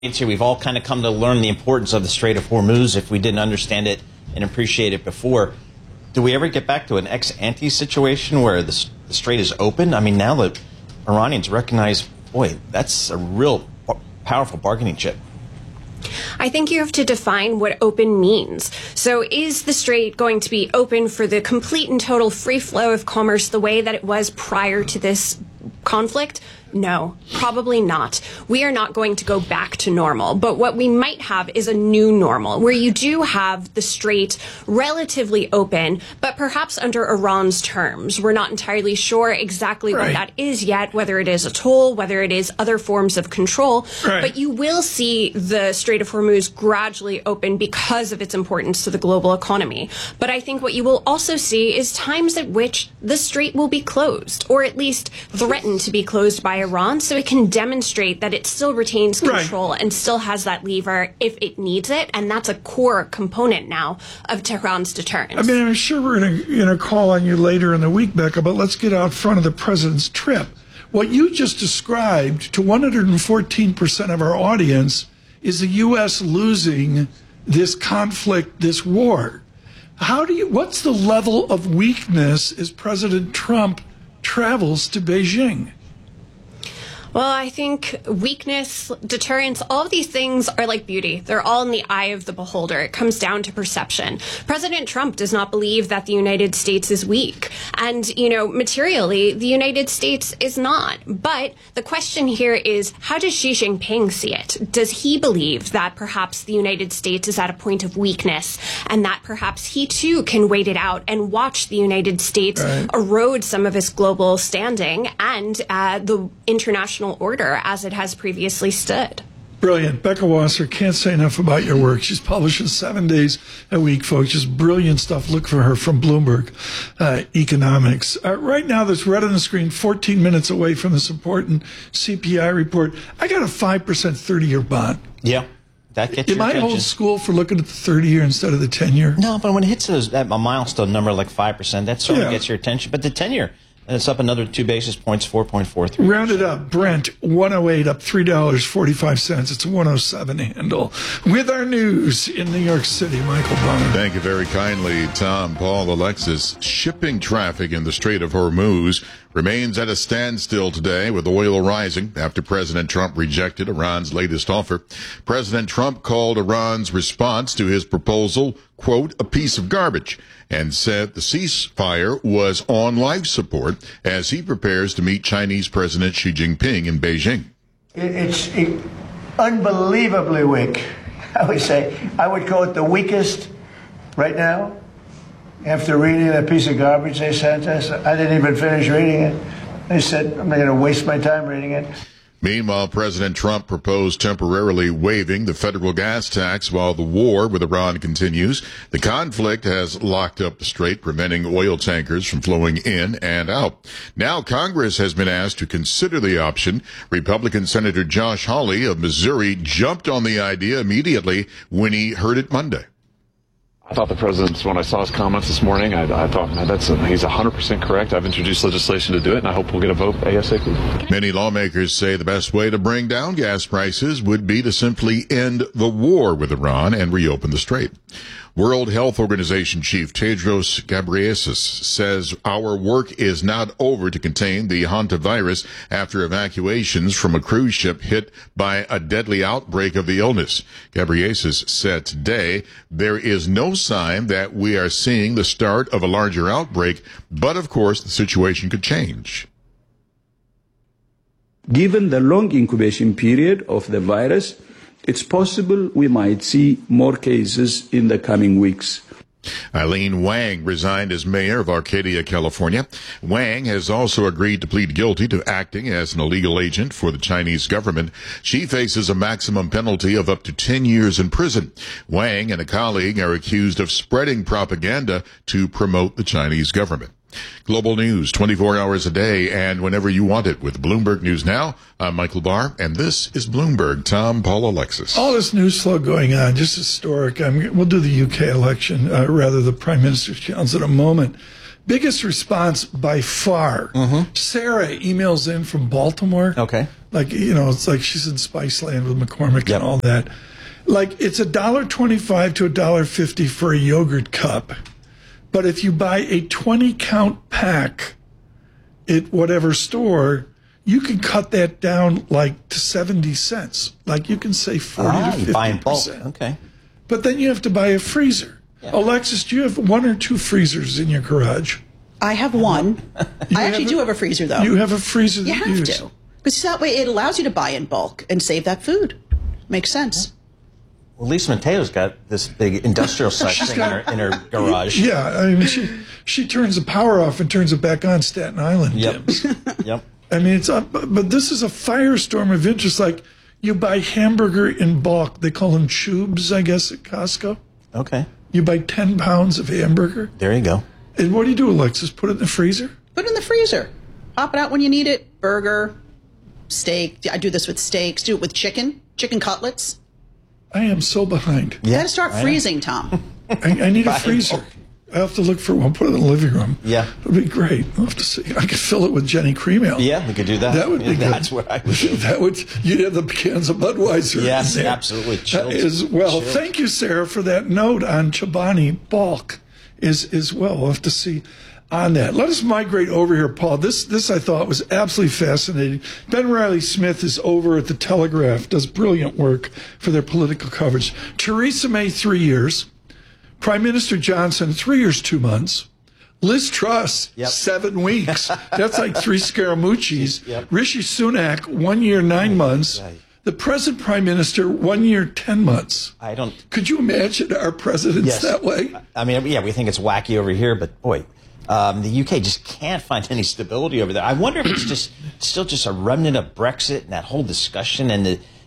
We've all kind of come to learn the importance of the Strait of Hormuz if we didn't understand it and appreciate it before. Do we ever get back to an ex-ante situation where the strait is open? I mean, now that Iranians recognize, boy, that's a real powerful bargaining chip. I think you have to define what open means. So is the strait going to be open for the complete and total free flow of commerce the way that it was prior to this conflict? No, probably not. We are not going to go back to normal. But what we might have is a new normal where you do have the strait relatively open, but perhaps under Iran's terms. We're not entirely sure exactly what that is yet, whether it is a toll, whether it is other forms of control. But you will see the Strait of Hormuz gradually open because of its importance to the global economy. But I think what you will also see is times at which the strait will be closed, or at least threatened to be closed by Iran, so it can demonstrate that it still retains control and still has that lever if it needs it, and that's a core component now of Tehran's deterrence. I mean, I'm sure we're going to call on you later in the week, Becca, but let's get out front of the president's trip. What you just described to 114% of our audience is the U.S. losing this conflict, this war. What's the level of weakness as President Trump travels to Beijing? Well, I think weakness, deterrence, all of these things are like beauty. They're all in the eye of the beholder. It comes down to perception. President Trump does not believe that the United States is weak. And, materially, the United States is not. But the question here is, how does Xi Jinping see it? Does he believe that perhaps the United States is at a point of weakness and that perhaps he too can wait it out and watch the United States erode some of its global standing and the international order as it has previously stood? Brilliant. Becca Wasser, can't say enough about your work. She's publishing 7 days a week, folks. Just brilliant stuff. Look for her from Bloomberg Economics. Right now, that's red on the screen, 14 minutes away from this important CPI report. I got a 5% 30-year bond. Yeah. That gets your attention. Am I old school for looking at the 30-year instead of the 10-year? No, but when it hits a milestone number like 5%, that sort of gets your attention. But the 10-year, it's up another 2 basis points, 4.43. Rounded up, Brent, 108 up $3.45. It's a 107 handle. With our news in New York City, Michael Barr. Thank you very kindly, Tom, Paul, Alexis. Shipping traffic in the Strait of Hormuz remains at a standstill today, with oil rising after President Trump rejected Iran's latest offer. President Trump called Iran's response to his proposal, quote, a piece of garbage, and said the ceasefire was on life support as he prepares to meet Chinese President Xi Jinping in Beijing. It's unbelievably weak. I would call it the weakest right now. After reading that piece of garbage they sent us, I didn't even finish reading it. They said, I'm not going to waste my time reading it. Meanwhile, President Trump proposed temporarily waiving the federal gas tax while the war with Iran continues. The conflict has locked up the strait, preventing oil tankers from flowing in and out. Now Congress has been asked to consider the option. Republican Senator Josh Hawley of Missouri jumped on the idea immediately when he heard it Monday. I thought the president, when I saw his comments this morning, I thought, he's 100% correct. I've introduced legislation to do it, and I hope we'll get a vote ASAP. Many lawmakers say the best way to bring down gas prices would be to simply end the war with Iran and reopen the strait. World Health Organization Chief Tedros Ghebreyesus says our work is not over to contain the hantavirus after evacuations from a cruise ship hit by a deadly outbreak of the illness. Ghebreyesus said today there is no sign that we are seeing the start of a larger outbreak, but of course the situation could change. Given the long incubation period of the virus, it's possible we might see more cases in the coming weeks. Eileen Wang resigned as mayor of Arcadia, California. Wang has also agreed to plead guilty to acting as an illegal agent for the Chinese government. She faces a maximum penalty of up to 10 years in prison. Wang and a colleague are accused of spreading propaganda to promote the Chinese government. Global news 24 hours a day and whenever you want it with Bloomberg News Now. I'm Michael Barr, and this is Bloomberg. Tom, Paul, Alexis. All this news flow going on, just historic. We'll do the UK election, rather the Prime Minister's challenge in a moment. Biggest response by far. Sarah emails in from Baltimore. Okay. Like, it's like she's in Spice Land with McCormick and all that. Like, it's $1.25 to $1.50 for a yogurt cup. But if you buy a 20-count pack at whatever store, you can cut that down like to 70 cents. Like, you can save 40 to 50%. You buy in bulk. Okay. But then you have to buy a freezer. Yeah. Alexis, do you have 1 or 2 freezers in your garage? I have one. I actually do have a freezer, though. You have a freezer that you have use. to. Because that way it allows you to buy in bulk and save that food. Makes sense. Well, Lisa Mateo's got this big industrial size thing in her garage. Yeah, I mean, she turns the power off and turns it back on. Staten Island. Yep. Yep. I mean, it's up, but this is a firestorm of interest. Like, you buy hamburger in bulk. They call them tubes, I guess, at Costco. Okay. You buy 10 pounds of hamburger. There you go. And what do, Alexis? Put it in the freezer? Put it in the freezer. Pop it out when you need it. Burger, steak. I do this with steaks. Do it with chicken cutlets. I am so behind. You got to start freezing, Tom. I need a freezer. I have to look for one. Put it in the living room. Yeah. It'll be great. I'll have to see. I could fill it with Jenny Cream Ale. Yeah, we could do that. That would be good. That's what I would do. You'd have the cans of Budweiser. Yes, absolutely. Chilled. Chilled. Thank you, Sarah, for that note on Chobani bulk as well. We'll have to see on that. Let us migrate over here, Paul. This I thought was absolutely fascinating. Ben Riley Smith is over at the Telegraph, does brilliant work for their political coverage. Theresa May, 3 years. Prime Minister Johnson, 3 years, 2 months. Liz Truss, 7 weeks. That's like 3 Scaramucci's. Rishi Sunak, 1 year, 9 months. The present Prime Minister, 1 year, 10 months. Could you imagine our presidents that way? I mean, yeah, we think it's wacky over here, but boy, the UK just can't find any stability over there. I wonder if it's still just a remnant of Brexit and that whole discussion and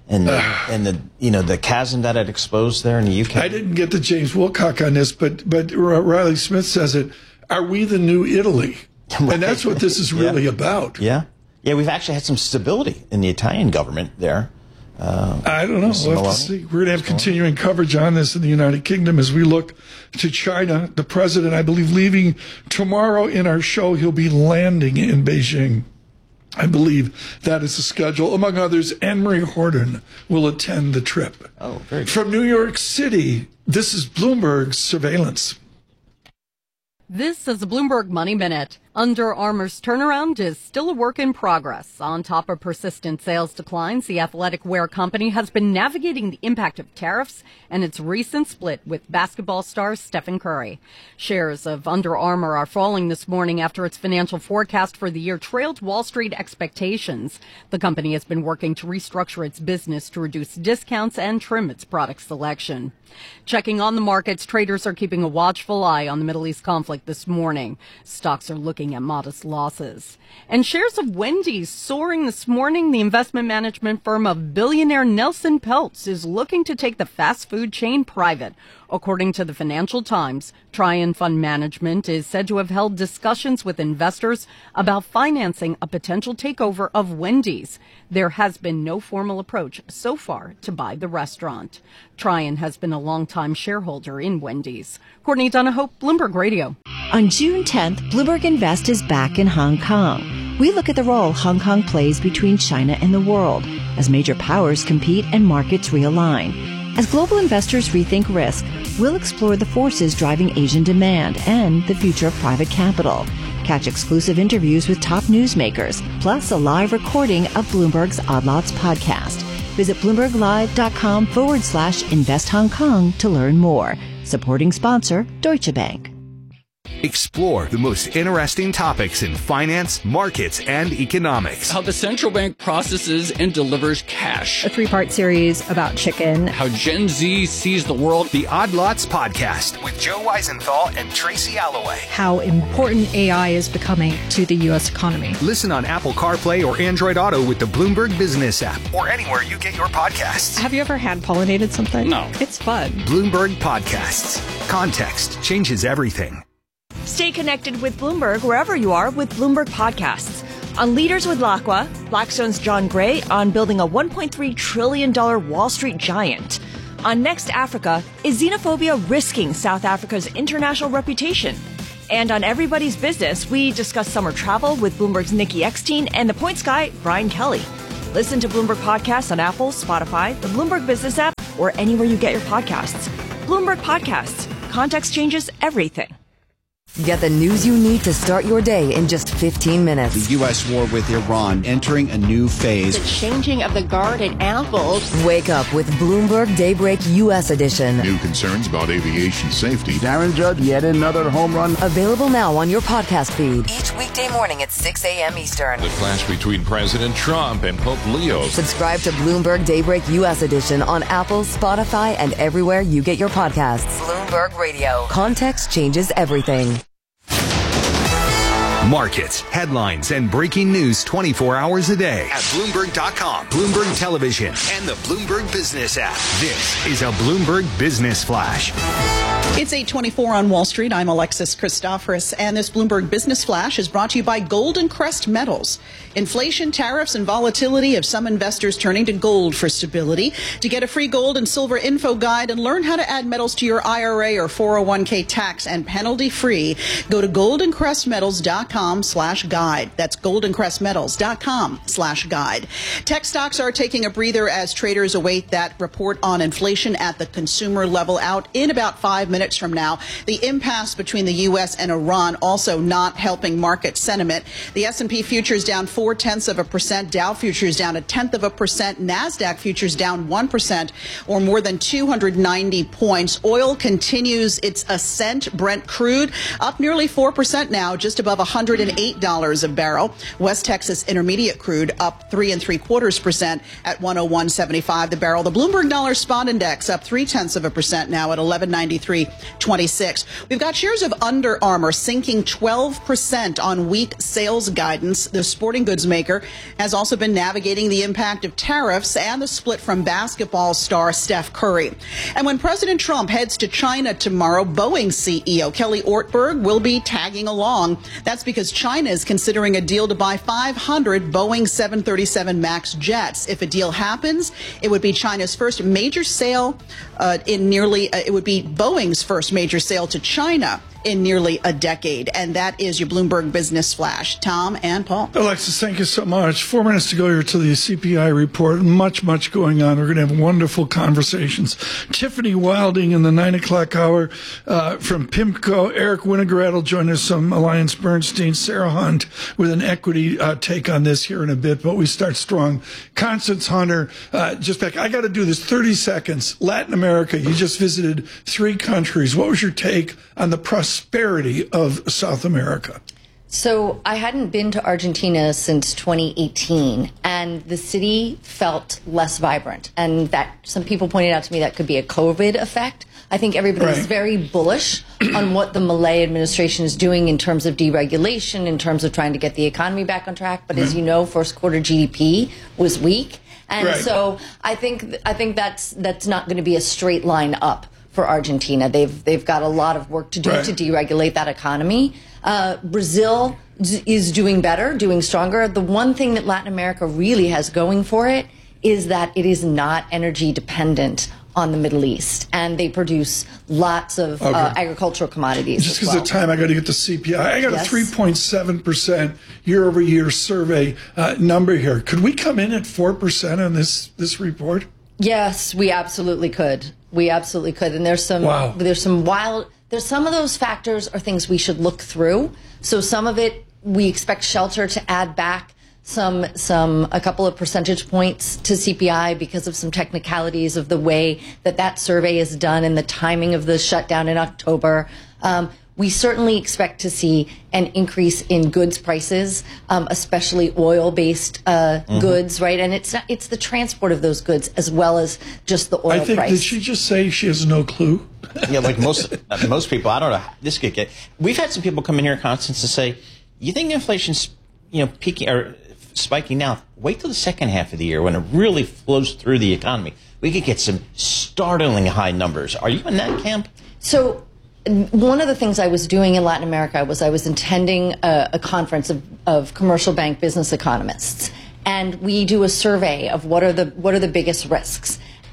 the chasm that it exposed there in the UK. I didn't get to James Wilcock on this, but Riley Smith says it. Are we the new Italy? Right. And that's what this is really about. Yeah, we've actually had some stability in the Italian government there. I don't know. We'll have to see. We're going to have continuing coverage on this in the United Kingdom as we look to China. The president, I believe, leaving tomorrow in our show. He'll be landing in Beijing. I believe that is the schedule. Among others, Anne-Marie Horton will attend the trip. Oh, very good. From New York City, this is Bloomberg Surveillance. This is a Bloomberg Money Minute. Under Armour's turnaround is still a work in progress. On top of persistent sales declines, the athletic wear company has been navigating the impact of tariffs and its recent split with basketball star Stephen Curry. Shares of Under Armour are falling this morning after its financial forecast for the year trailed Wall Street expectations. The company has been working to restructure its business to reduce discounts and trim its product selection. Checking on the markets, traders are keeping a watchful eye on the Middle East conflict this morning. Stocks are looking at modest losses. And shares of Wendy's soaring this morning. The investment management firm of billionaire Nelson Peltz is looking to take the fast food chain private. According to the Financial Times, Trian Fund Management is said to have held discussions with investors about financing a potential takeover of Wendy's. There has been no formal approach so far to buy the restaurant. Trian has been a longtime shareholder in Wendy's. Courtney Donahoe, Bloomberg Radio. On June 10th, Bloomberg Invest is back in Hong Kong. We look at the role Hong Kong plays between China and the world as major powers compete and markets realign. As global investors rethink risk, we'll explore the forces driving Asian demand and the future of private capital. Catch exclusive interviews with top newsmakers, plus a live recording of Bloomberg's Odd Lots podcast. Visit BloombergLive.com/Invest Hong Kong to learn more. Supporting sponsor, Deutsche Bank. Explore the most interesting topics in finance, markets, and economics. How the central bank processes and delivers cash. A 3-part series about chicken. How Gen Z sees the world. The Odd Lots podcast with Joe Weisenthal and Tracy Alloway. How important AI is becoming to the U.S. economy. Listen on Apple CarPlay or Android Auto with the Bloomberg Business app or anywhere you get your podcasts. Have you ever hand pollinated something? No. It's fun. Bloomberg Podcasts. Context changes everything. Stay connected with Bloomberg wherever you are with Bloomberg Podcasts. On Leaders with Lacqua, Blackstone's John Gray on building a $1.3 trillion Wall Street giant. On Next Africa, is xenophobia risking South Africa's international reputation? And on Everybody's Business, we discuss summer travel with Bloomberg's Nikki Eckstein and the Points guy, Brian Kelly. Listen to Bloomberg Podcasts on Apple, Spotify, the Bloomberg Business app, or anywhere you get your podcasts. Bloomberg Podcasts. Context changes everything. Get the news you need to start your day in just 15 minutes. The U.S. war with Iran entering a new phase. The changing of the guard at Apple. Wake up with Bloomberg Daybreak U.S. edition. New concerns about aviation safety. Darren Judge, yet another home run. Available now on your podcast feed. Each weekday morning at 6 a.m. Eastern. The clash between President Trump and Pope Leo. Subscribe to Bloomberg Daybreak U.S. edition on Apple, Spotify, and everywhere you get your podcasts. Bloomberg Radio. Context changes everything. Markets, headlines, and breaking news 24 hours a day at Bloomberg.com, Bloomberg Television, and the Bloomberg Business app. This is a Bloomberg Business Flash. It's 8:24 on Wall Street. I'm Alexis Christoforous, and this Bloomberg Business Flash is brought to you by Golden Crest Metals. Inflation, tariffs, and volatility have some investors turning to gold for stability. To get a free gold and silver info guide and learn how to add metals to your IRA or 401k tax and penalty free, go to goldencrestmetals.com/guide. That's goldencrestmetals.com/guide. Tech stocks are taking a breather as traders await that report on inflation at the consumer level out in about 5 minutes from now. The impasse between the U.S. and Iran also not helping market sentiment. The S&P futures down 0.4%, Dow futures down 0.1%, NASDAQ futures down 1%, or more than 290 points. Oil continues its ascent. Brent crude up nearly 4% now, just above $108 a barrel. West Texas Intermediate crude up 3.75% at 101.75 the barrel. The Bloomberg Dollar Spot Index up 0.3% now at 1193.26. We've got shares of Under Armour sinking 12% on weak sales guidance. The sporting goods maker has also been navigating the impact of tariffs and the split from basketball star Steph Curry. And when President Trump heads to China tomorrow, Boeing CEO Kelly Ortberg will be tagging along. That's because China is considering a deal to buy 500 Boeing 737 MAX jets. If a deal happens, it would be China's first major sale it would be Boeing's first major sale to China in nearly a decade. And that is your Bloomberg Business Flash. Tom and Paul. Alexis, thank you so much. 4 minutes to go here to the CPI report. Much going on. We're going to have wonderful conversations. Tiffany Wilding in the 9 o'clock hour from PIMCO. Eric Winograd will join us from Alliance Bernstein. Sarah Hunt with an equity take on this here in a bit. But we start strong. Constance Hunter, just back. I got to do this 30 seconds. Latin America, you just visited 3 countries. What was your take on the prosperity of South America? So I hadn't been to Argentina since 2018, and the city felt less vibrant. And that some people pointed out to me that could be a COVID effect. I think everybody's very bullish on what the Milei administration is doing in terms of deregulation, in terms of trying to get the economy back on track. But as you know, first quarter GDP was weak. And so I think that's not going to be a straight line up for Argentina. They've got a lot of work to do to deregulate that economy. Brazil is doing better, doing stronger. The one thing that Latin America really has going for it is that it is not energy dependent on the Middle East, and they produce lots of agricultural commodities. Just because of time, I got to get the CPI. I got a 3.7% year-over-year survey number here. Could we come in at 4% on this report? Yes, we absolutely could. We absolutely could. And there's some of those factors are things we should look through. So some of it we expect shelter to add back a couple of percentage points to CPI because of some technicalities of the way that survey is done and the timing of the shutdown in October. We certainly expect to see an increase in goods prices, especially oil-based goods, right? And it's the transport of those goods as well as just the oil price. Did she just say she has no clue? Yeah, like most people, I don't know. This could get. We've had some people come in here, Constance, to say, "You think inflation's peaking or spiking now? Wait till the second half of the year when it really flows through the economy. We could get some startling high numbers." Are you in that camp? So one of the things I was doing in Latin America was I was attending a conference of commercial bank business economists, and we do a survey of what are the biggest risks.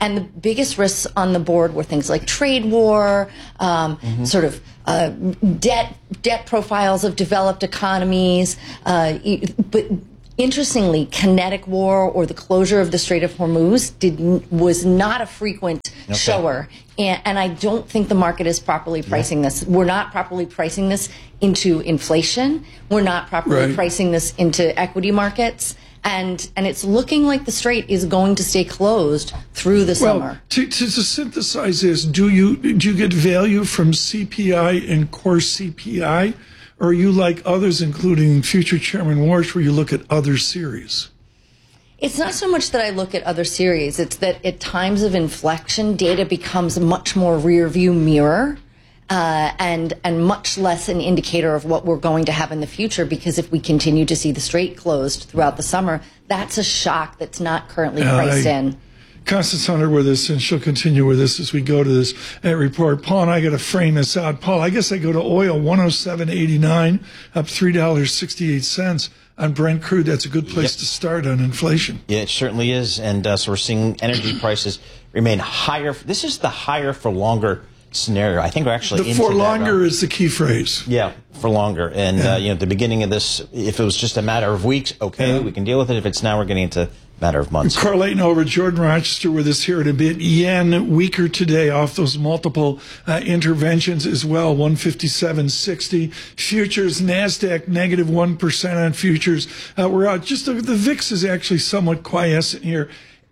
And the biggest risks on the board were things like trade war, sort of debt profiles of developed economies, but interestingly, kinetic war or the closure of the Strait of Hormuz was not a frequent shower. And I don't think the market is properly pricing this. We're not properly pricing this into inflation. We're not properly pricing this into equity markets. And it's looking like the Strait is going to stay closed through the summer. To synthesize this, do you get value from CPI and core CPI? Or are you like others, including future Chairman Warsh, where you look at other series? It's not so much that I look at other series. It's that at times of inflection, data becomes much more rear view mirror and much less an indicator of what we're going to have in the future. Because if we continue to see the Strait closed throughout the summer, that's a shock that's not currently priced in. Constance Hunter with us, and she'll continue with us as we go to this report. Paul and I got to frame this out. Paul, I guess I go to oil, 107.89, up $3.68 on Brent crude. That's a good place to start on inflation. Yeah, it certainly is. And so we're seeing energy prices remain higher. This is the higher for longer scenario. I think we're actually the for longer is the key phrase. Yeah, for longer. And at the beginning of this, if it was just a matter of weeks, we can deal with it. If it's now, we're getting into matter of months. Carl Layton over, Jordan Rochester with us here in a bit. Yen weaker today off those multiple interventions as well, 157.60. Futures, NASDAQ negative 1% on futures. We're out. Just the VIX is actually somewhat quiescent here.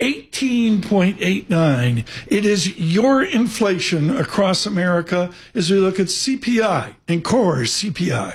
18.89. It is your inflation across America as we look at CPI and core CPI.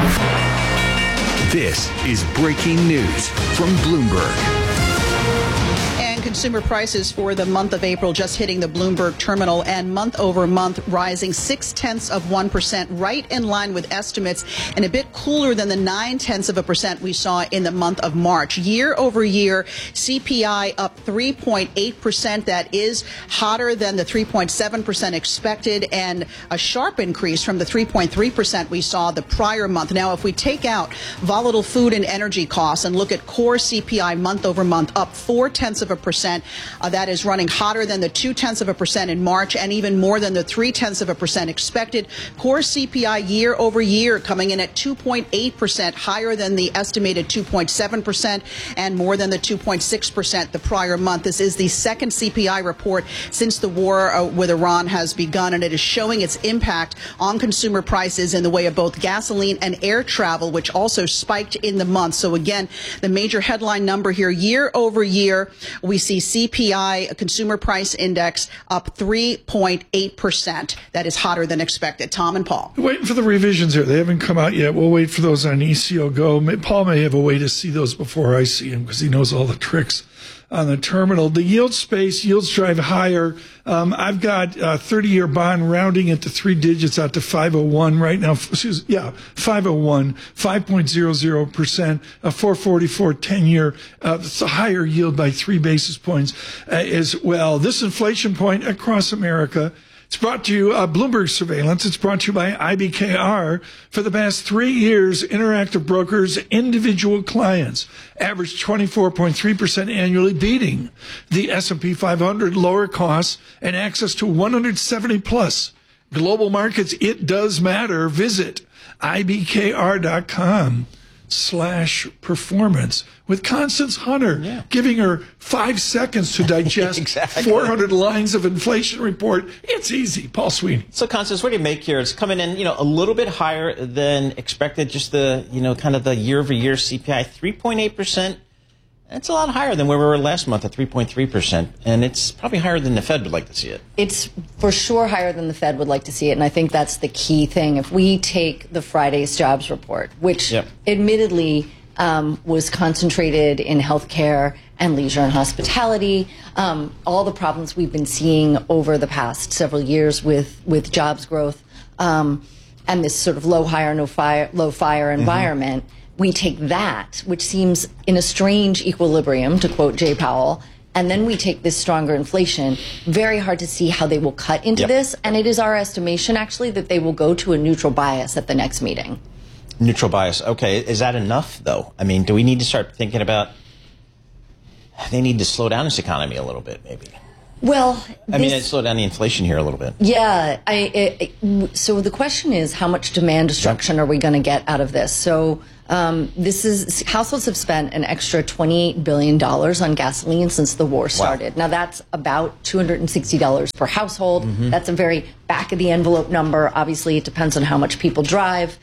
This is breaking news from Bloomberg. Consumer prices for the month of April just hitting the Bloomberg terminal, and month over month rising 0.6%, right in line with estimates, and a bit cooler than the 0.9% we saw in the month of March. Year over year, CPI up 3.8%. That is hotter than the 3.7% expected, and a sharp increase from the 3.3% we saw the prior month. Now, if we take out volatile food and energy costs and look at core CPI month over month, up 0.4%. That is running hotter than the 0.2% in March, and even more than the 0.3% expected. Core CPI year over year coming in at 2.8%, higher than the estimated 2.7% and more than the 2.6% the prior month. This is the second CPI report since the war with Iran has begun, and it is showing its impact on consumer prices in the way of both gasoline and air travel, which also spiked in the month. So again, the major headline number here, year over year, we see CPI, Consumer Price Index, up 3.8%. That is hotter than expected. Tom and Paul. Waiting for the revisions here. They haven't come out yet. We'll wait for those on ECO Go. Paul may have a way to see those before I see him because he knows all the tricks on the terminal. The yield space, yields drive higher. I've got 30-year bond rounding it to three digits out to 501 right now. 501, 5.00%, a 444 10-year. It's a higher yield by 3 basis points as well. This inflation point across America. It's brought to you, Bloomberg Surveillance. It's brought to you by IBKR. For the past 3 years, Interactive Brokers, individual clients, averaged 24.3% annually, beating the S&P 500, lower costs, and access to 170-plus global markets. It does matter. Visit ibkr.com/performance with Constance Hunter, giving her 5 seconds to digest 400 lines of inflation report. It's easy. Paul Sweeney. So, Constance, what do you make here? It's coming in, a little bit higher than expected. Just the, kind of the year-over-year CPI, 3.8%. That's a lot higher than where we were last month at 3.3%. And it's probably higher than the Fed would like to see it. It's for sure higher than the Fed would like to see it. And I think that's the key thing. If we take the Friday's jobs report, which admittedly was concentrated in healthcare and leisure and hospitality, all the problems we've been seeing over the past several years with jobs growth and this sort of low fire environment. We take that, which seems in a strange equilibrium, to quote Jay Powell, and then we take this stronger inflation. Very hard to see how they will cut into this, and it is our estimation, actually, that they will go to a neutral bias at the next meeting. Neutral bias. Okay. Is that enough, though? I mean, do we need to start thinking about they need to slow down this economy a little bit, maybe? Well, I mean, I'd slow down the inflation here a little bit. Yeah. So the question is, how much demand destruction are we going to get out of this? So households have spent an extra $28 billion on gasoline since the war started. Wow. Now, that's about $260 per household. Mm-hmm. That's a very back-of-the-envelope number. Obviously, it depends on how much people drive.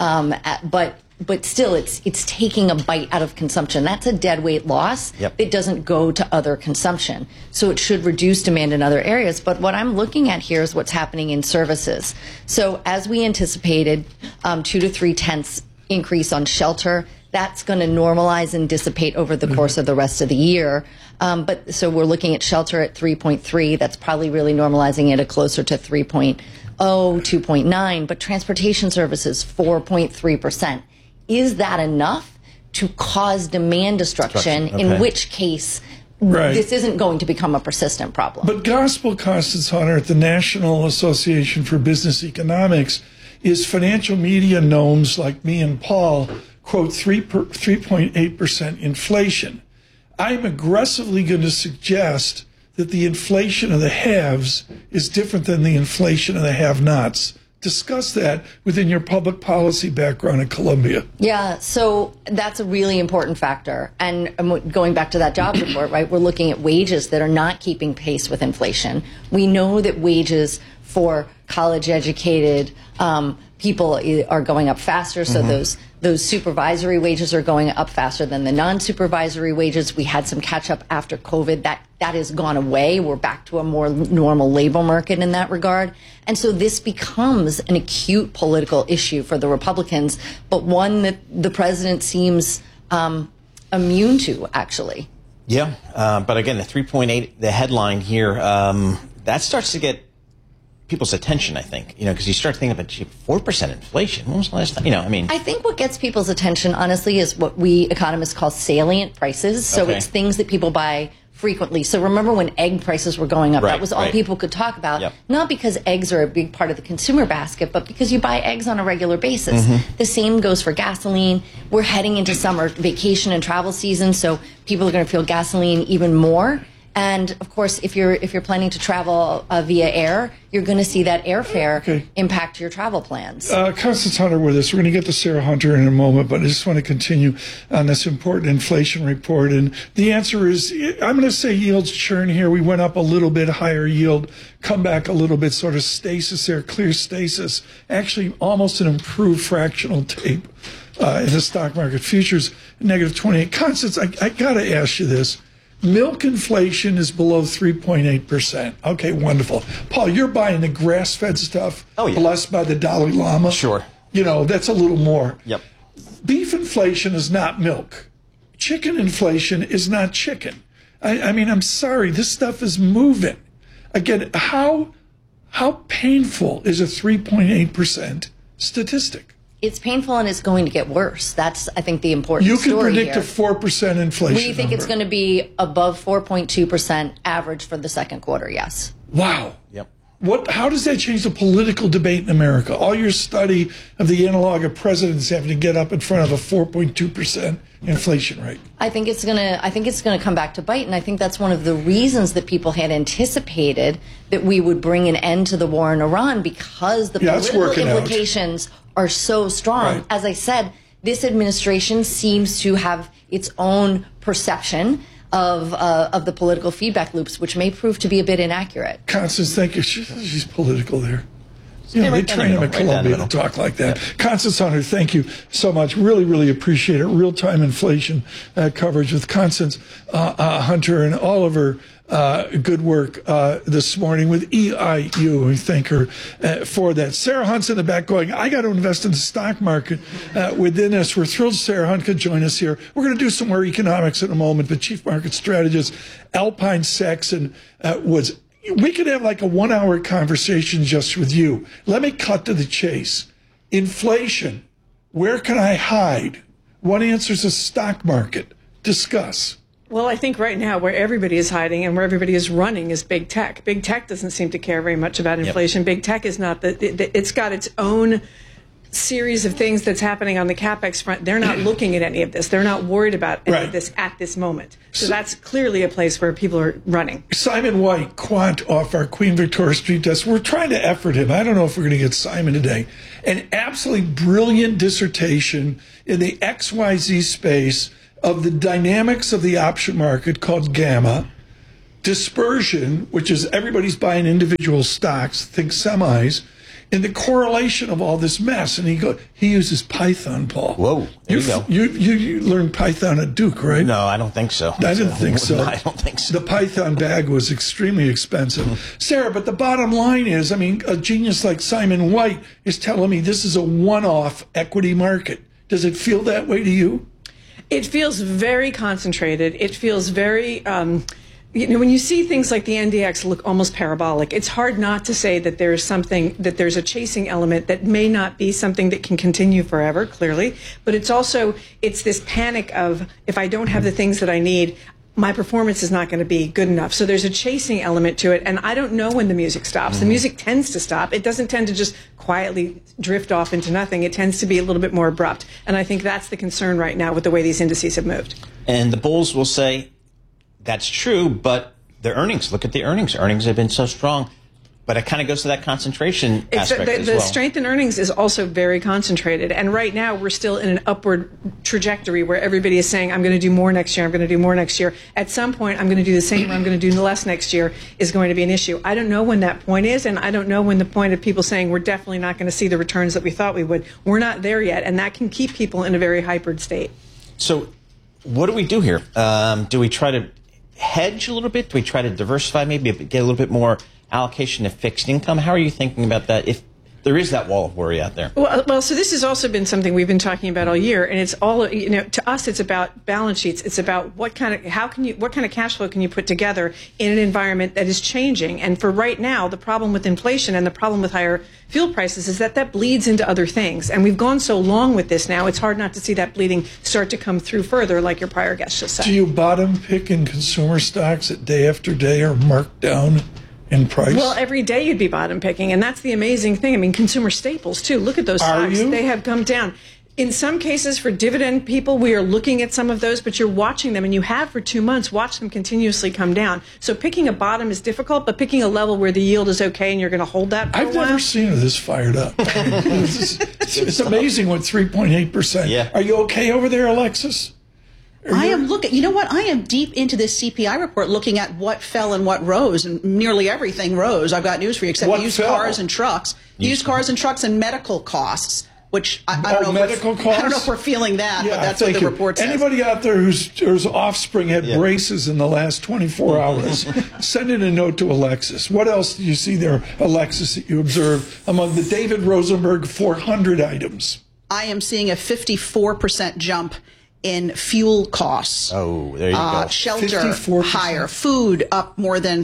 But still, it's taking a bite out of consumption. That's a deadweight loss. Yep. It doesn't go to other consumption. So it should reduce demand in other areas. But what I'm looking at here is what's happening in services. So as we anticipated, 2 to 3 tenths increase on shelter. That's going to normalize and dissipate over the course of the rest of the year. So we're looking at shelter at 3.3. That's probably really normalizing it at closer to 3.0, 2.9. But transportation services, 4.3%. Is that enough to cause demand destruction? Okay. In which case, this isn't going to become a persistent problem. But Gospel Constance Hunter at the National Association for Business Economics is financial media gnomes like me and Paul quote 3.8% inflation. I'm aggressively going to suggest that the inflation of the haves is different than the inflation of the have-nots. Discuss that within your public policy background at Columbia. Yeah, so that's a really important factor. And going back to that jobs report, right, we're looking at wages that are not keeping pace with inflation. We know that wages for college-educated people are going up faster, so those supervisory wages are going up faster than the non-supervisory wages. We had some catch-up after COVID. That has gone away. We're back to a more normal labor market in that regard. And so this becomes an acute political issue for the Republicans, but one that the president seems immune to, actually. Yeah, but again, the 3.8, the headline here, that starts to get people's attention, I think, because you start thinking about 4% inflation. When was the last time? I think what gets people's attention, honestly, is what we economists call salient prices. So it's things that people buy frequently. So remember when egg prices were going up, that was all people could talk about, not because eggs are a big part of the consumer basket, but because you buy eggs on a regular basis. Mm-hmm. The same goes for gasoline. We're heading into summer vacation and travel season, so people are going to feel gasoline even more. And of course, if you're planning to travel via air, you're going to see that airfare impact your travel plans. Constance Hunter with us. We're going to get to Sarah Hunter in a moment, but I just want to continue on this important inflation report. And the answer is, I'm going to say yields churn here. We went up a little bit higher yield, come back a little bit, sort of stasis there, clear stasis. Actually, almost an improved fractional tape in the stock market. Futures negative 28. Constance, I got to ask you this. Milk inflation is below 3.8%. Okay, wonderful. Paul, you're buying the grass-fed stuff blessed by the Dalai Lama. Sure. That's a little more. Yep. Beef inflation is not milk. Chicken inflation is not chicken. I mean, I'm sorry, this stuff is moving. Again, how painful is a 3.8% statistic? It's painful and it's going to get worse. That's, I think, the important story here. You can predict a 4% inflation We think it's going to be above 4.2% average for the second quarter, yes. Wow. Yep. How does that change the political debate in America? All your study of the analog of presidents having to get up in front of a 4.2% inflation rate. I think it's going to come back to bite, and I think that's one of the reasons that people had anticipated that we would bring an end to the war in Iran, because the political implications are so strong. Right. As I said, this administration seems to have its own perception of the political feedback loops, which may prove to be a bit inaccurate. Constance, thank you. She's political there. They train him at Columbia to talk like that. Yep. Constance Hunter, thank you so much. Really, really appreciate it. Real-time inflation coverage with Constance Hunter and all of her good work this morning with EIU. We thank her for that. Sarah Hunt's in the back going, I got to invest in the stock market within this. We're thrilled Sarah Hunt could join us here. We're going to do some more economics in a moment, but Chief Market Strategist Alpine Saxon was... We could have like a 1-hour conversation just with you. Let me cut to the chase. Inflation. Where can I hide? One answer is the stock market. Discuss. Well, I think right now where everybody is hiding and where everybody is running is big tech. Big tech doesn't seem to care very much about inflation. Yep. Big tech is not it's got its own series of things that's happening on the CapEx front, they're not looking at any of this. They're not worried about any of this at this moment. So that's clearly a place where people are running. Simon White, quant off our Queen Victoria Street desk. We're trying to effort him. I don't know if we're going to get Simon today. An absolutely brilliant dissertation in the XYZ space of the dynamics of the option market called Gamma, dispersion, which is everybody's buying individual stocks, think semis, and the correlation of all this mess. And he uses Python, Paul. Whoa, there you go. You learned Python at Duke, right? No, I don't think so. I didn't think so. No, I don't think so. The Python bag was extremely expensive. Sarah, but the bottom line is, I mean, a genius like Simon White is telling me this is a one-off equity market. Does it feel that way to you? It feels very concentrated. It feels very... when you see things like the NDX look almost parabolic, it's hard not to say that there's a chasing element that may not be something that can continue forever, clearly. But it's this panic of, if I don't have the things that I need, my performance is not going to be good enough. So there's a chasing element to it, and I don't know when the music stops. The music tends to stop. It doesn't tend to just quietly drift off into nothing. It tends to be a little bit more abrupt. And I think that's the concern right now with the way these indices have moved. And the bulls will say, that's true, but the earnings, look at the earnings. Earnings have been so strong. But it kind of goes to that concentration aspect as well. The strength in earnings is also very concentrated. And right now, we're still in an upward trajectory where everybody is saying, I'm going to do more next year, I'm going to do more next year. At some point, I'm going to do the same, or I'm going to do less next year is going to be an issue. I don't know when that point is, and I don't know when the point of people saying we're definitely not going to see the returns that we thought we would. We're not there yet, and that can keep people in a very hypered state. So what do we do here? Do we try to hedge a little bit? Do we try to diversify, maybe get a little bit more allocation to fixed income? How are you thinking about that if there is that wall of worry out there? Well, so this has also been something we've been talking about all year, and it's all, to us, it's about balance sheets. It's about what kind of cash flow can you put together in an environment that is changing. And for right now, the problem with inflation and the problem with higher fuel prices is that bleeds into other things. And we've gone so long with this now, it's hard not to see that bleeding start to come through further, like your prior guest just said. Do you bottom pick in consumer stocks that day after day are marked down in price? Well, every day you'd be bottom picking, and that's the amazing thing. I mean, consumer staples, too. Look at those stocks. They have come down. In some cases, for dividend people, we are looking at some of those, but you're watching them, and you have for 2 months watched them continuously come down. So picking a bottom is difficult, but picking a level where the yield is okay and you're going to hold that for a while. I've never seen this fired up. It's amazing what 3.8%. Yeah. Are you okay over there, Alexis? I am looking, you know what? I am deep into this CPI report looking at what fell and what rose, and nearly everything rose. I've got news for you, except used cars and trucks. Used cars and trucks and medical costs, which I don't know. I don't know if we're feeling that, but that's what the report says. Anybody out there whose offspring had braces in the last 24 hours, send in a note to Alexis. What else do you see there, Alexis, that you observe among the David Rosenberg 400 items? I am seeing a 54% jump in fuel costs. Oh, there you go. Shelter 54%. higher. Food up more than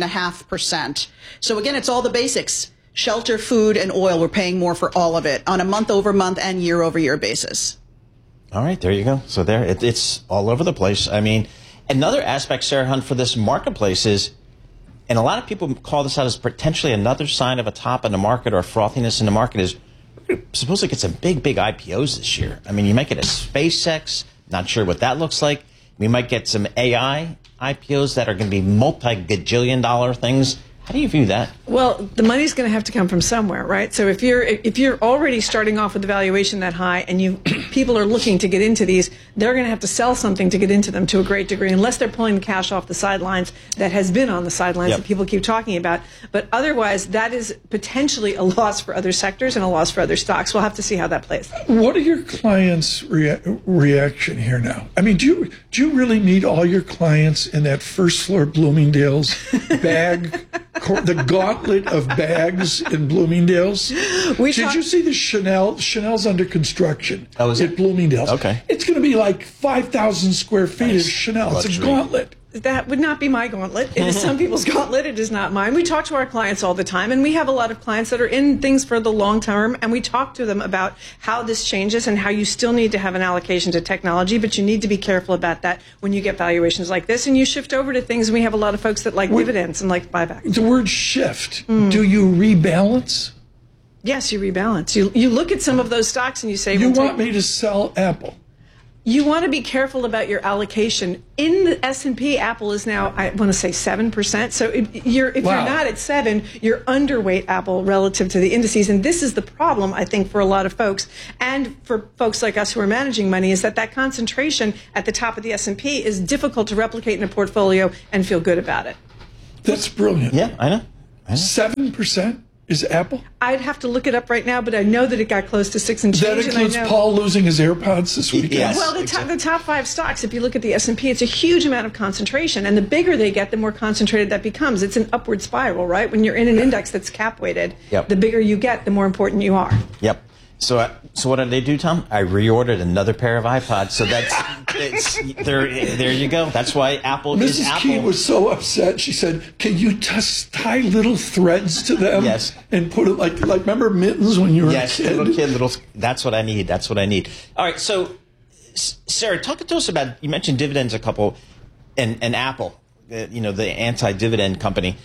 3.5%. So again, it's all the basics. Shelter, food, and oil. We're paying more for all of it on a month-over-month and year-over-year basis. All right, there you go. So there, it's all over the place. I mean, another aspect, Sarah Hunt, for this marketplace is, and a lot of people call this out as potentially another sign of a top in the market or frothiness in the market, is we're supposed to get some big IPOs this year. I mean, you might get a SpaceX. Not sure what that looks like. We might get some AI IPOs that are going to be multi-gajillion-dollar things. How do you view that? Well, the money's going to have to come from somewhere, right? So if you're already starting off with a valuation that high, and people are looking to get into these, they're going to have to sell something to get into them to a great degree, unless they're pulling the cash off the sidelines that has been on the sidelines that people keep talking about. But otherwise, that is potentially a loss for other sectors and a loss for other stocks. We'll have to see how that plays. What are your clients' reaction here now? I mean, do you really meet all your clients in that first floor Bloomingdale's bag? The gauntlet of bags in Bloomingdale's. Did you see the Chanel? Chanel's under construction at Bloomingdale's. Okay. It's going to be like 5,000 square feet of Chanel. It's a gauntlet. That would not be my gauntlet. It is some people's gauntlet. It is not mine. We talk to our clients all the time, and we have a lot of clients that are in things for the long term, and we talk to them about how this changes and how you still need to have an allocation to technology, but you need to be careful about that when you get valuations like this, and you shift over to things, and we have a lot of folks that like dividends and like buybacks. The word shift, do you rebalance? Yes, you rebalance. You look at some of those stocks and you say, you want me to sell Apple? You want to be careful about your allocation. In the S&P, Apple is now, I want to say 7%. So if you're not at 7, you're underweight Apple relative to the indices. And this is the problem, I think, for a lot of folks. And for folks like us who are managing money, is that concentration at the top of the S&P is difficult to replicate in a portfolio and feel good about it. That's brilliant. Yeah, I know. 7% is Apple? I'd have to look it up right now, but I know that it got close to 6 and change. That includes Paul losing his AirPods this weekend? Yes. Well, the top 5 stocks, if you look at the S&P, it's a huge amount of concentration. And the bigger they get, the more concentrated that becomes. It's an upward spiral, right? When you're in an index that's cap-weighted, the bigger you get, the more important you are. Yep. So what did they do, Tom? I reordered another pair of iPods. So there you go. That's why Apple is Apple. Mrs. Keene was so upset. She said, "Can you just tie little threads to them?" Yes. And put it like remember mittens when you were a kid? Little kid. That's what I need. That's what I need. All right. So, Sarah, talk to us about. You mentioned dividends a couple, and Apple. The anti-dividend company.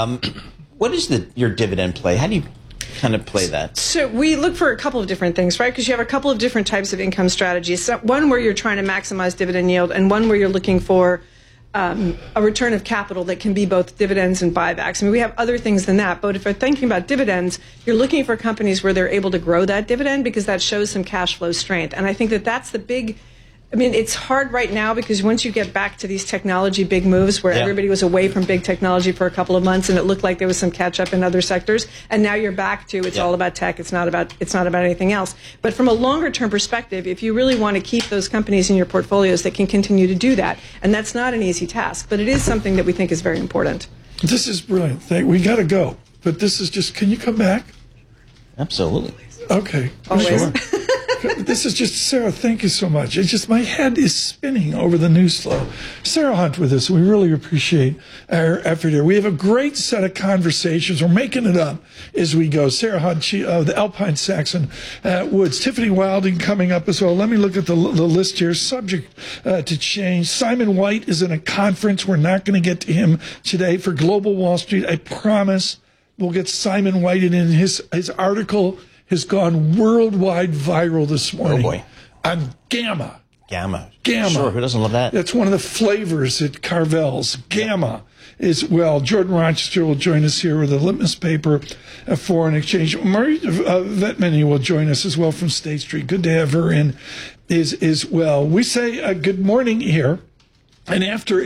What is your dividend play? How do you kind of play that? So we look for a couple of different things, right? Because you have a couple of different types of income strategies. So one where you're trying to maximize dividend yield, and one where you're looking for a return of capital that can be both dividends and buybacks. I mean, we have other things than that, but if you're thinking about dividends, you're looking for companies where they're able to grow that dividend because that shows some cash flow strength. And I think that's the big... I mean, it's hard right now because once you get back to these technology big moves where everybody was away from big technology for a couple of months and it looked like there was some catch up in other sectors, and now you're back to it's all about tech. It's not about anything else. But from a longer term perspective, if you really want to keep those companies in your portfolios that can continue to do that, and that's not an easy task, but it is something that we think is very important. This is brilliant. We got to go, but this is just. Can you come back? Absolutely. Okay. Always. Sure. This is just, Sarah, thank you so much. It's just my head is spinning over the news flow. Sarah Hunt with us. We really appreciate our effort here. We have a great set of conversations. We're making it up as we go. Sarah Hunt, the Alpine Saxon Woods. Tiffany Wilding coming up as well. Let me look at the list here. Subject to change. Simon White is in a conference. We're not going to get to him today for Global Wall Street. I promise we'll get Simon White in. His article has gone worldwide viral this morning. Oh, boy. On Gamma. Gamma. Sure, who doesn't love that? That's one of the flavors at Carvel's. Gamma is, Jordan Rochester will join us here with a litmus paper of foreign exchange. Marie Vetmany will join us as well from State Street. Good to have her in as well. We say good morning here. And after a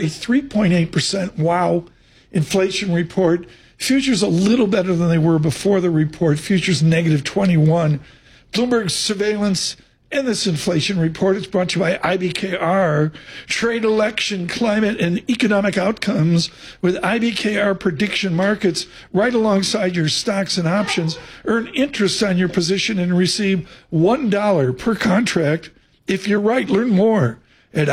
3.8% wow inflation report, futures a little better than they were before the report. Futures negative 21. Bloomberg's surveillance and this inflation report is brought to you by IBKR. Trade, election, climate, and economic outcomes with IBKR prediction markets right alongside your stocks and options. Earn interest on your position and receive $1 per contract if you're right. Learn more at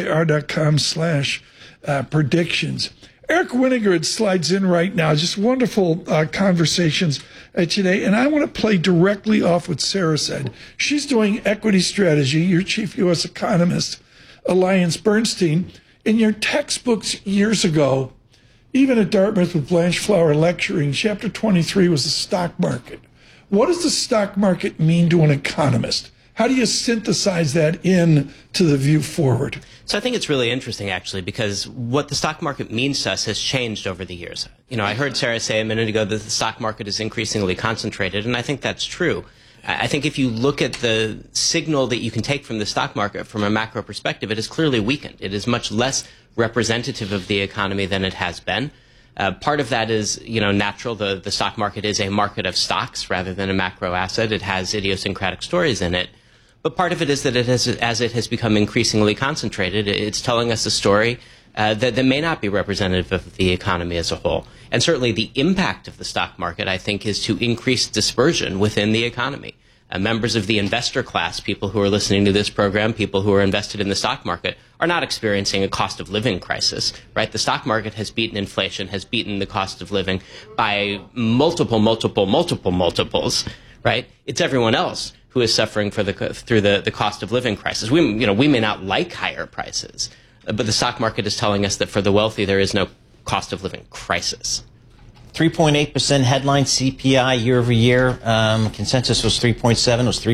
ibkr.com/predictions. Eric Winograd slides in right now. Just wonderful conversations today. And I want to play directly off what Sarah said. She's doing equity strategy, your chief U.S. economist, Alliance Bernstein. In your textbooks years ago, even at Dartmouth with Blanche Flower lecturing, chapter 23 was the stock market. What does the stock market mean to an economist? How do you synthesize that in to the view forward? So I think it's really interesting, actually, because what the stock market means to us has changed over the years. I heard Sarah say a minute ago that the stock market is increasingly concentrated, and I think that's true. I think if you look at the signal that you can take from the stock market from a macro perspective, it is clearly weakened. It is much less representative of the economy than it has been. Part of that is, natural. The stock market is a market of stocks rather than a macro asset. It has idiosyncratic stories in it. But part of it is that as it has become increasingly concentrated, it's telling us a story that may not be representative of the economy as a whole. And certainly the impact of the stock market, I think, is to increase dispersion within the economy. Members of the investor class, people who are listening to this program, people who are invested in the stock market, are not experiencing a cost of living crisis, right? The stock market has beaten inflation, has beaten the cost of living by multiples, right? It's everyone else who is suffering through the cost of living crisis. We may not like higher prices, but the stock market is telling us that for the wealthy there is no cost of living crisis. 3.8% headline CPI year over year. Consensus was 3.7, was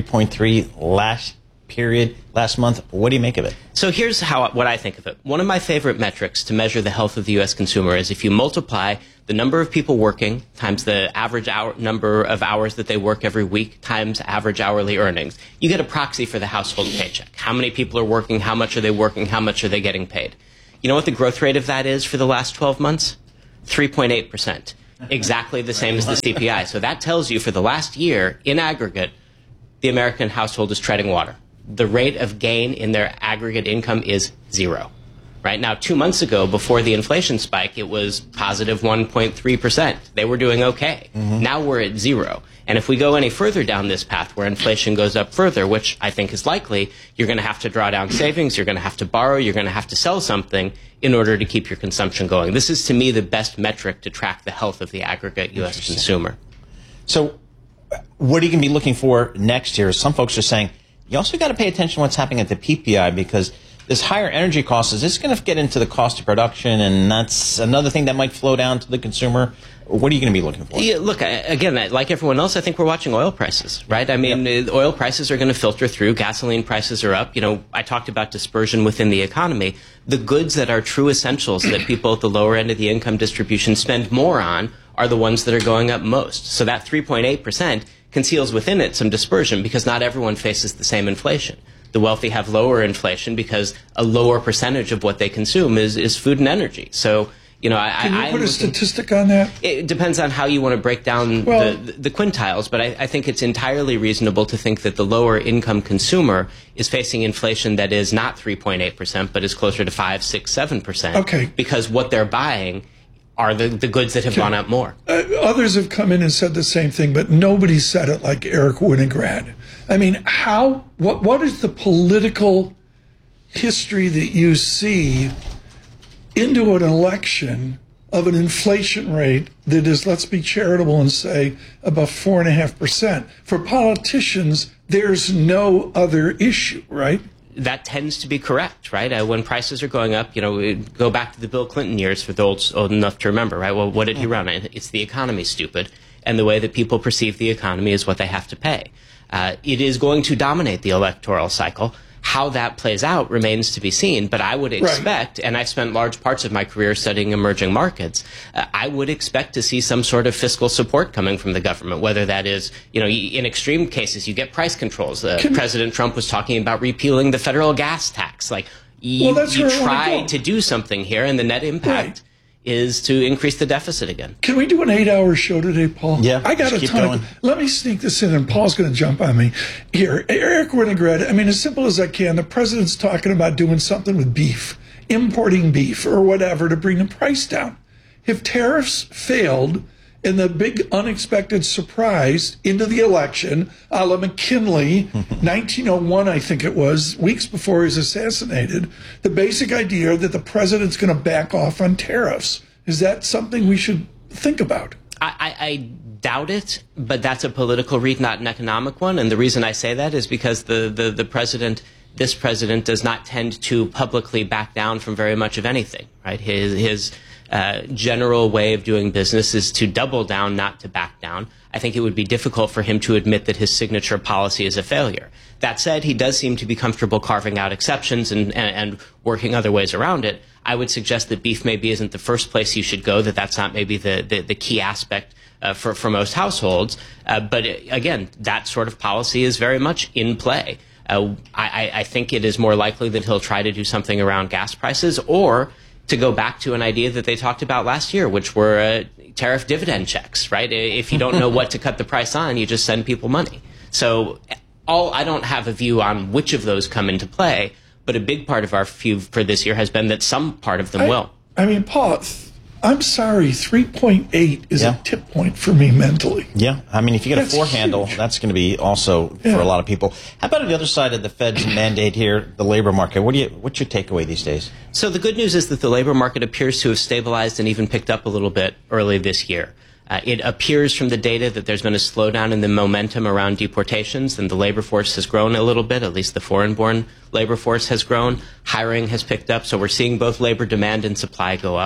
3.3 last month. What do you make of it? So here's what I think of it. One of my favorite metrics to measure the health of the U.S. consumer is if you multiply the number of people working times the average number of hours that they work every week times average hourly earnings, you get a proxy for the household paycheck. How many people are working? How much are they working? How much are they getting paid? You know what the growth rate of that is for the last 12 months? 3.8%. Exactly the same as the CPI. So that tells you for the last year, in aggregate, the American household is treading water. The rate of gain in their aggregate income is 0. Right now, 2 months ago, before the inflation spike, it was positive 1.3%. They were doing okay. Now we're at 0. And if we go any further down this path where inflation goes up further, which I think is likely, you're going to have to draw down savings, you're going to have to borrow, you're going to have to sell something in order to keep your consumption going. This is, to me, the best metric to track the health of the aggregate U.S. consumer. So what are you going to be looking for next year? Some folks are saying, you also got to pay attention to what's happening at the PPI, because this higher energy cost, is this going to get into the cost of production, and that's another thing that might flow down to the consumer? What are you going to be looking for? Yeah, look, again, like everyone else, I think we're watching oil prices, right? I mean, oil prices are going to filter through. Gasoline prices are up. You know, I talked about dispersion within the economy. The goods that are true essentials that people at the lower end of the income distribution spend more on are the ones that are going up most. So that 3.8% conceals within it some dispersion because not everyone faces the same inflation. The wealthy have lower inflation because a lower percentage of what they consume is food and energy. So, you know, Can you put a statistic on that? It depends on how you want to break down the quintiles, but I think it's entirely reasonable to think that the lower income consumer is facing inflation that is not 3.8%, but is closer to 5, 6, 7%. Okay. Because what they're buying are the goods that have gone up more. Others have come in and said the same thing, but nobody said it like Eric Winograd. I mean, what is the political history that you see into an election of an inflation rate that is, let's be charitable and say, about 4.5%? For politicians, there's no other issue, right? That tends to be correct, right? When prices are going up, you know, go back to the Bill Clinton years for the old enough to remember, right? Well, what did he run? It's the economy, stupid. And the way that people perceive the economy is what they have to pay. It is going to dominate the electoral cycle. How that plays out remains to be seen, but I would expect, and I've spent large parts of my career studying emerging markets, I would expect to see some sort of fiscal support coming from the government, whether that is, you know, in extreme cases, you get price controls. President Trump was talking about repealing the federal gas tax. Like, you try to do something here, and the net impact is to increase the deficit again. Can we do an 8-hour show today, Paul? Yeah, I got a ton. Let me sneak this in, and Paul's going to jump on me. Here, Eric Winograd, I mean, as simple as I can, the president's talking about doing something with beef, importing beef or whatever to bring the price down. If tariffs failed and the big unexpected surprise into the election, a la McKinley, 1901, I think it was, weeks before he was assassinated, the basic idea that the president's going to back off on tariffs. Is that something we should think about? I doubt it, but that's a political read, not an economic one. And the reason I say that is because this president does not tend to publicly back down from very much of anything, right? His general way of doing business is to double down, not to back down. I think it would be difficult for him to admit that his signature policy is a failure. That said, he does seem to be comfortable carving out exceptions and working other ways around it. I would suggest that beef maybe isn't the first place you should go, that's not maybe the key aspect for most households. But again, that sort of policy is very much in play. I think it is more likely that he'll try to do something around gas prices, or to go back to an idea that they talked about last year, which were tariff dividend checks, right? If you don't know what to cut the price on, you just send people money. So I don't have a view on which of those come into play, but a big part of our view for this year has been that some part of them will. I mean, Paul, I'm sorry, 3.8 is a tip point for me mentally. Yeah, I mean, if you get a 4 handle, that's going to be also for a lot of people. How about on the other side of the Fed's mandate here, the labor market? What's your takeaway these days? So the good news is that the labor market appears to have stabilized and even picked up a little bit early this year. It appears from the data that there's been a slowdown in the momentum around deportations, and the labor force has grown a little bit, at least the foreign-born labor force has grown. Hiring has picked up, so we're seeing both labor demand and supply go up.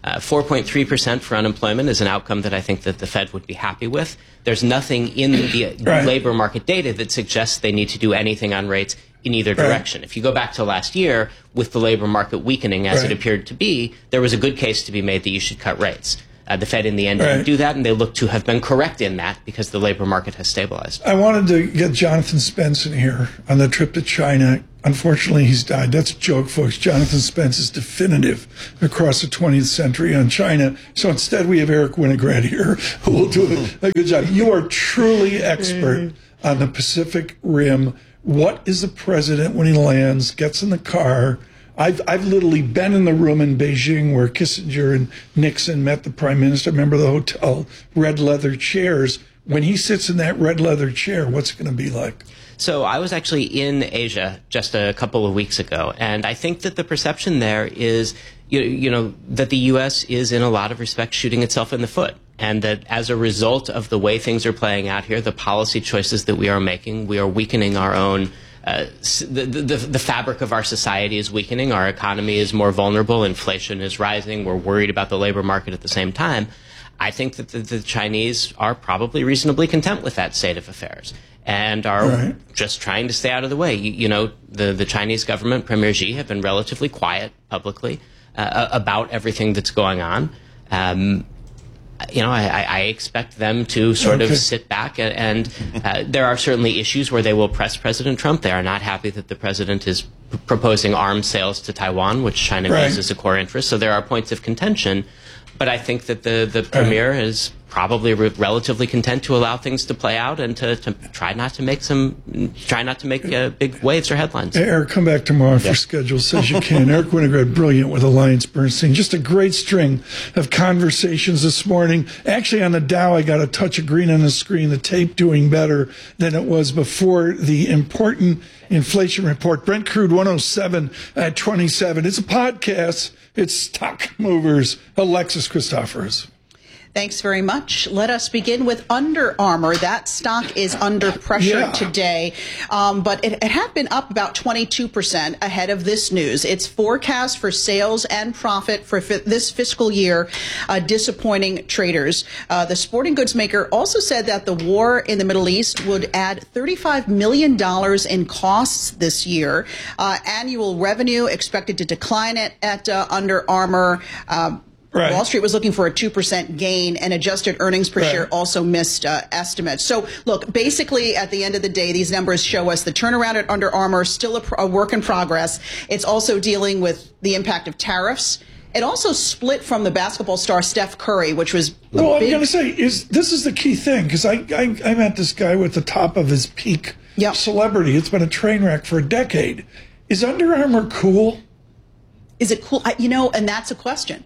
4.3% for unemployment is an outcome that I think that the Fed would be happy with. There's nothing in the labor market data that suggests they need to do anything on rates in either direction. If you go back to last year, with the labor market weakening as it appeared to be, there was a good case to be made that you should cut rates. The Fed in the end didn't do that, and they look to have been correct in that because the labor market has stabilized. I wanted to get Jonathan Spence in here on the trip to China. Unfortunately, he's died. That's a joke, folks. Jonathan Spence is definitive across the 20th century on China. So instead, we have Eric Winograd here, who will do a good job. You are truly expert on the Pacific Rim. What is the president when he lands, gets in the car? I've literally been in the room in Beijing where Kissinger and Nixon met the prime minister. Remember the hotel, red leather chairs. When he sits in that red leather chair, what's it going to be like? So I was actually in Asia just a couple of weeks ago, and I think that the perception there is, you know, that the U.S. is in a lot of respects shooting itself in the foot. And that as a result of the way things are playing out here, the policy choices that we are making, we are weakening our own the fabric of our society is weakening. Our economy is more vulnerable. Inflation is rising. We're worried about the labor market at the same time. I think that the Chinese are probably reasonably content with that state of affairs and are just trying to stay out of the way. You know, the Chinese government, Premier Xi, have been relatively quiet publicly about everything that's going on. You know, I expect them to sort of sit back, and there are certainly issues where they will press President Trump. They are not happy that the president is proposing arms sales to Taiwan, which China views as a core interest. So there are points of contention. But I think that the premier is probably relatively content to allow things to play out and to try not to make big waves or headlines. Hey, Eric, come back tomorrow if your schedule says you can. Eric Winograd, brilliant with Alliance Bernstein. Just a great string of conversations this morning. Actually, on the Dow, I got a touch of green on the screen, the tape doing better than it was before the important inflation report. Brent crude 107 at 27. It's a podcast. It's Stock Movers. Alexis Christoforous. Thanks very much. Let us begin with Under Armour. That stock is under pressure today, but it had been up about 22% ahead of this news. Its forecast for sales and profit for this fiscal year disappointing traders. The sporting goods maker also said that the war in the Middle East would add $35 million in costs this year. Annual revenue expected to decline at Under Armour. Wall Street was looking for a 2% gain, and adjusted earnings per share also missed estimates. So, look, basically, at the end of the day, these numbers show us the turnaround at Under Armour, still a work in progress. It's also dealing with the impact of tariffs. It also split from the basketball star Steph Curry, which was I'm going to say, this is the key thing, because I met this guy with the top of his peak celebrity. It's been a train wreck for a decade. Is Under Armour cool? Is it cool? And that's a question.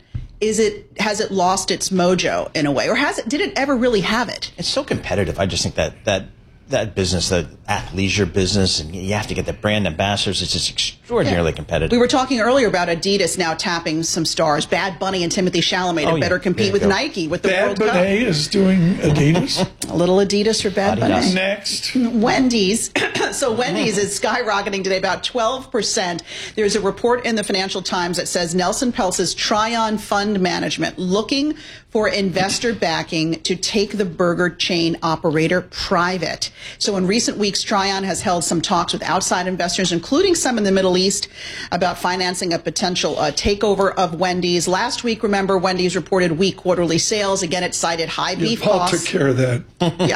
Has it lost its mojo in a way, or did it ever really have it? It's so competitive. I just think that business, that athleisure business, and you have to get the brand ambassadors. It's just extraordinarily competitive. We were talking earlier about Adidas now tapping some stars. Bad Bunny and Timothy Chalamet to better compete with Nike with the World Cup. Bad Bunny is doing Adidas. A little Adidas for Bad Bunny. Next, Wendy's. So Wendy's is skyrocketing today about 12%. There's a report in the Financial Times that says Nelson Peltz's Tryon Fund Management looking for investor backing to take the burger chain operator private. So in recent weeks, Tryon has held some talks with outside investors, including some in the Middle East, about financing a potential takeover of Wendy's. Last week, remember, Wendy's reported weak quarterly sales. Again, it cited high beef costs. Paul took care of that.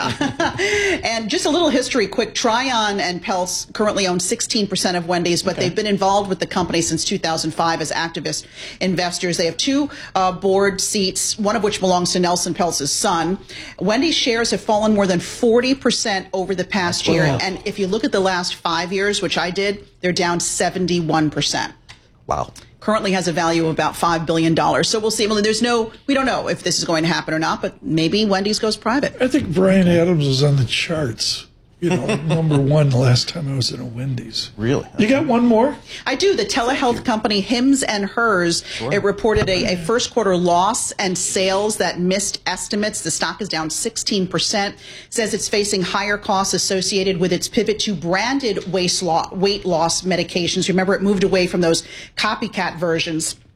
And just a little history quick. Tryon and Peltz currently own 16% of Wendy's, but they've been involved with the company since 2005 as activist investors. They have two board seats, one of which belongs to Nelson Peltz's son. Wendy's shares have fallen more than 40% over the past year. And if you look at the last 5 years, which I did, they're down 71%. Wow. Currently has a value of about $5 billion. So we'll see. Well, we don't know if this is going to happen or not, but maybe Wendy's goes private. I think Bryan Adams was on the charts. Number one the last time I was in a Wendy's. Really? You got one more? I do. The telehealth company Hims & Hers, it reported a first quarter loss and sales that missed estimates. The stock is down 16%. Says it's facing higher costs associated with its pivot to branded weight loss medications. Remember, it moved away from those copycat versions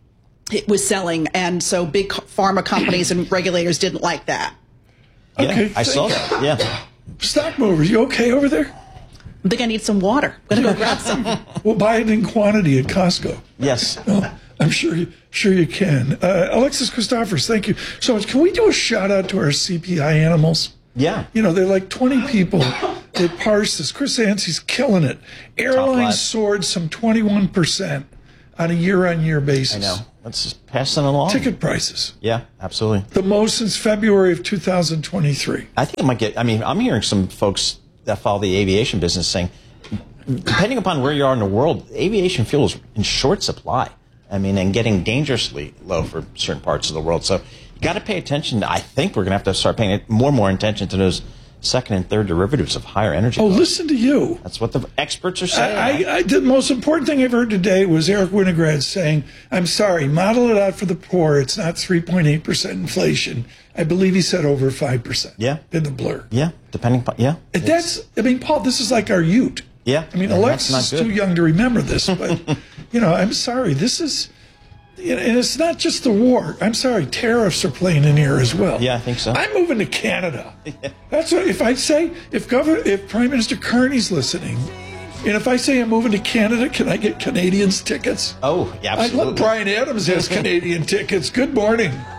it was selling, and so big pharma companies and regulators didn't like that. Yeah, Okay, I saw that. Yeah. Stock movers, you okay over there? I think I need some water. I'm going to go grab some. We'll buy it in quantity at Costco. Yes. I'm sure you can. Alexis Christophers, thank you so much. Can we do a shout out to our CPI animals? Yeah. You know, they're like 20 people that parse this. Chris Yancey's killing it. Airlines soared some 21% on a year-on-year basis. I know. Let's just pass it along. Ticket prices. Yeah, absolutely. The most since February of 2023. I think it might get, I'm hearing some folks that follow the aviation business saying, depending upon where you are in the world, aviation fuel is in short supply. And getting dangerously low for certain parts of the world. So you got to pay attention. I think we're going to have to start paying more and more attention to those second and third derivatives of higher energy costs. Listen to you. That's what the experts are saying. The most important thing I've heard today was Eric Winograd saying, I'm sorry, model it out for the poor. It's not 3.8% inflation. I believe he said over 5%. Yeah. In the blur. Yeah, depending upon, yeah. Paul, this is like our Ute. Yeah. Alexis is too young to remember this, but, I'm sorry. This is, and it's not just the war. I'm sorry, tariffs are playing in here as well. Yeah, I think so. I'm moving to Canada. That's what, if Prime Minister Carney's listening, and if I say I'm moving to Canada, can I get Canadians tickets? Oh, yeah, absolutely. Brian Adams has Canadian tickets. Good morning.